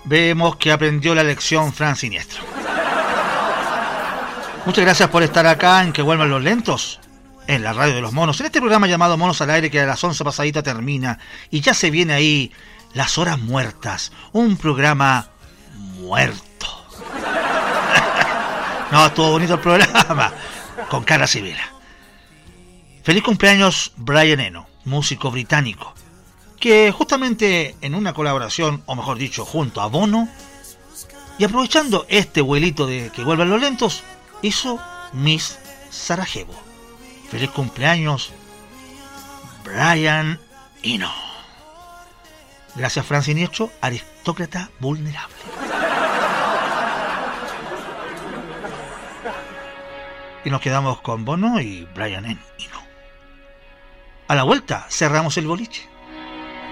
Vemos que aprendió la lección Fran Siniestro. Muchas gracias por estar acá en Que Vuelvan los Lentos, en la radio de los monos, en este programa llamado Monos al Aire, que a las 11 pasadita termina, y ya se viene ahí Las Horas Muertas, un programa muerto. No, estuvo bonito el programa, con Carla Sibila. Feliz cumpleaños Brian Eno, músico británico, que justamente en una colaboración, o mejor dicho, junto a Bono, y aprovechando este vuelito de Que Vuelvan los Lentos, hizo Miss Sarajevo. Feliz cumpleaños, Brian Eno. Gracias, Fran Siniestro, aristócrata vulnerable. Y nos quedamos con Bono y Brian Eno. A la vuelta cerramos el boliche.